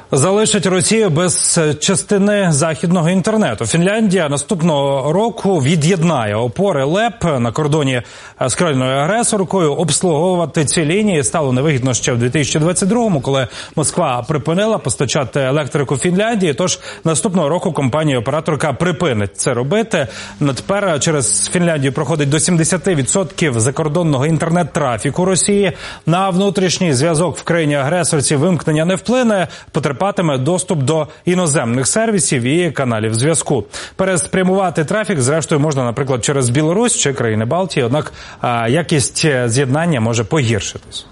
Залишить Росію без частини західного інтернету. Фінляндія наступного року від'єднає опори ЛЕП на кордоні з країною-агресоркою. Обслуговувати ці лінії стало невигідно ще в 2022-му, коли Москва припинила постачати електрику Фінляндії. Тож наступного року компанія-операторка припинить це робити. Тепер через Фінляндію проходить до 70% закордонного інтернет-трафіку Росії. На внутрішній зв'язок в країні-агресорці вимкнення не вплине, потерпатиме доступ до іноземних сервісів і каналів зв'язку. Переспрямувати трафік, зрештою, можна, наприклад, через Білорусь чи країни Балтії, однак якість з'єднання може погіршитись.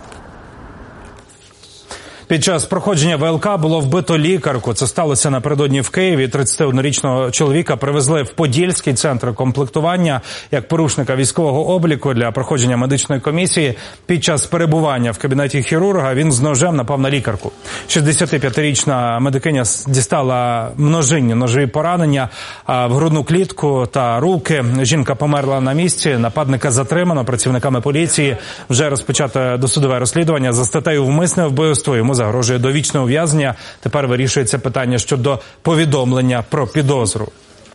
Під час проходження ВЛК було вбито лікарку. Це сталося напередодні в Києві. 31-річного чоловіка привезли в Подільський центр комплектування як порушника військового обліку для проходження медичної комісії. Під час перебування в кабінеті хірурга він з ножем напав на лікарку. 65-річна медикиня дістала множинні ножові поранення в грудну клітку та руки. Жінка померла на місці. Нападника затримано працівниками поліції. Вже розпочато досудове розслідування за статтею «Вмисне вбивство». Йому загрожує довічне ув'язнення. Тепер вирішується питання щодо повідомлення про підозру.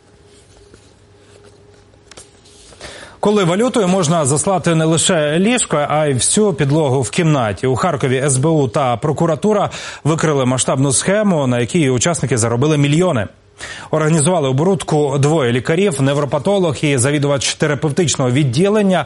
Коли валютою можна заслати не лише ліжко, а й всю підлогу в кімнаті. У Харкові СБУ та прокуратура викрили масштабну схему, на якій учасники заробили мільйони. Організували оборудку двоє лікарів, невропатолог і завідувач терапевтичного відділення.